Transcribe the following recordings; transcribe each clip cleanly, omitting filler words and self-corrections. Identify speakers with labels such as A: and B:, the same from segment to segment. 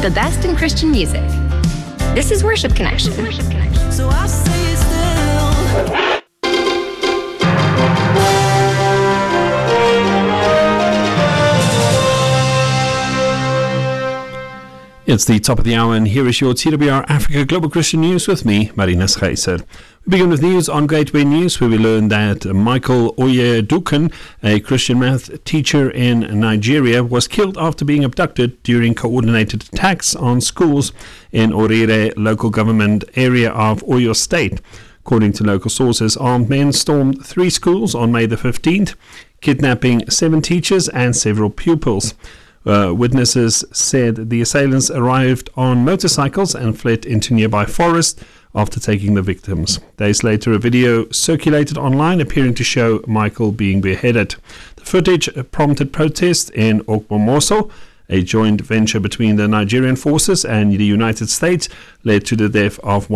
A: the best in Christian music. This is Worship Connection.
B: So I say it still.
C: It's the top of the hour, and here is your TWR Africa Global Christian News with me, Marina Scheiser. We begin with news on Gateway News, where we learn that Michael Oyedukan, a Christian math teacher in Nigeria, was killed after being abducted during coordinated attacks on schools in Orire local government area of Oyo State. According to local sources, armed men stormed 3 schools on May the 15th, kidnapping 7 teachers and several pupils. Witnesses said the assailants arrived on motorcycles and fled into nearby forest after taking the victims. Days later, a video circulated online appearing to show Michael being beheaded. The footage prompted protests in Ogbomoso, a joint venture between the Nigerian forces and the United States, led to the death of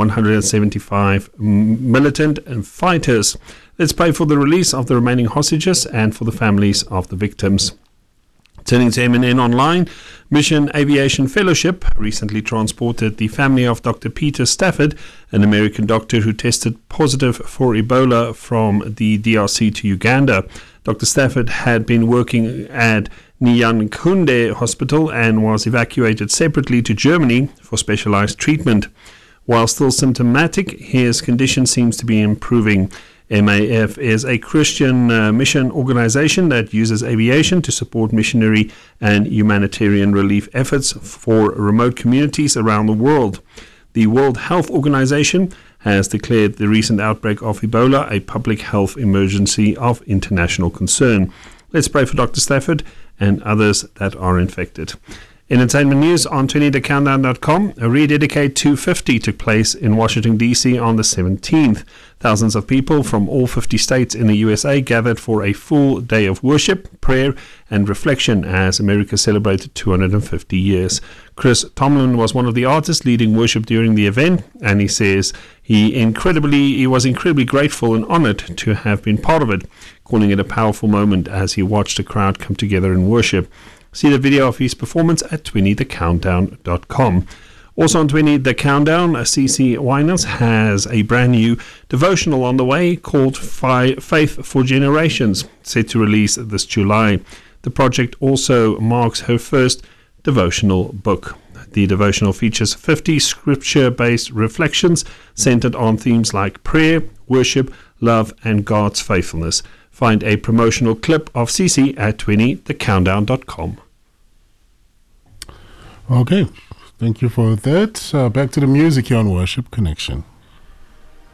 C: 175 militant and fighters. Let's pray for the release of the remaining hostages and for the families of the victims. Turning to MNN Online, Mission Aviation Fellowship recently transported the family of Dr. Peter Stafford, an American doctor who tested positive for Ebola from the DRC to Uganda. Dr. Stafford had been working at Nyankunde Hospital and was evacuated separately to Germany for specialized treatment. While still symptomatic, his condition seems to be improving. MAF is a Christian mission organization that uses aviation to support missionary and humanitarian relief efforts for remote communities around the world. The World Health Organization has declared the recent outbreak of Ebola a public health emergency of international concern. Let's pray for Dr. Stafford and others that are infected. Entertainment news on 20thecountdown.com. A Rededicate 250 took place in Washington, D.C. on the 17th. Thousands of people from all 50 states in the USA gathered for a full day of worship, prayer, and reflection as America celebrated 250 years. Chris Tomlin was one of the artists leading worship during the event, and he says he was incredibly grateful and honored to have been part of it, calling it a powerful moment as he watched the crowd come together in worship. See the video of his performance at 20thecountdown.com. Also on 20 The Countdown, CeCe Winans has a brand new devotional on the way called Faith for Generations, set to release this July. The project also marks her first devotional book. The devotional features 50 scripture-based reflections centered on themes like prayer, worship, love, and God's faithfulness. Find a promotional clip of CeCe at 20thecountdown.com.
D: Okay, thank you for that. Back to the music here on Worship Connection.